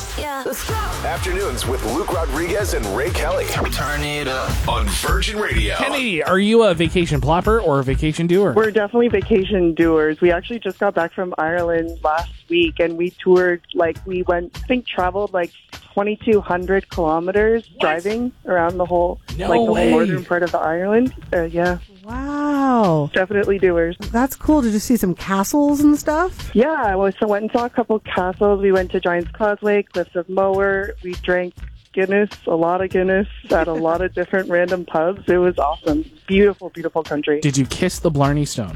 Yeah. Let's go. Afternoons with Luke Rodriguez and Ray Kelly. Turn it up. On Virgin Radio. Kenny, are you a vacation plopper or a vacation doer? We're definitely vacation doers. We actually just got back from Ireland last week, and we toured, traveled 2,200 kilometers driving around the whole, No the whole way. northern part of the Ireland. Yeah, Wow. definitely doers. That's cool. Did you see some castles and stuff? Yeah, so went and saw a couple castles. We went to Giant's Causeway, Cliffs of Moher. We drank Guinness, a lot of Guinness, at a lot of different random pubs. It was awesome. Beautiful, beautiful country. Did you kiss the Blarney Stone?